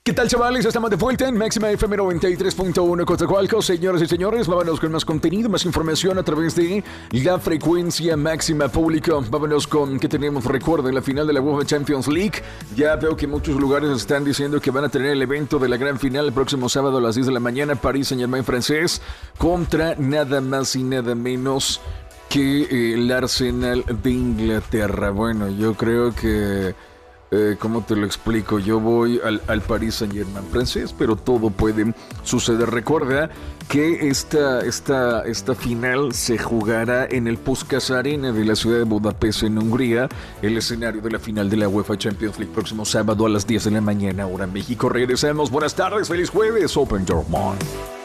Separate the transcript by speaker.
Speaker 1: ¿Qué tal, chavales? Estamos de vuelta en Máxima FM 93.1 Coatzacoalcos. Señoras y señores, vámonos con más contenido, más información a través de la frecuencia máxima pública. Vámonos con que tenemos, recuerden, la final de la UEFA Champions League. Ya veo que muchos lugares están diciendo que van a tener el evento de la gran final el próximo sábado a las 10 de la mañana. Paris Saint-Germain francés contra nada más y nada menos que el Arsenal de Inglaterra. Bueno, yo creo que... ¿cómo te lo explico? Yo voy al Paris Saint-Germain francés, pero todo puede suceder. Recuerda que esta final se jugará en el Puskás Arena de la ciudad de Budapest, en Hungría, el escenario de la final de la UEFA Champions League, próximo sábado a las 10 de la mañana, hora México. Regresamos. Buenas tardes, feliz jueves. Open your mind.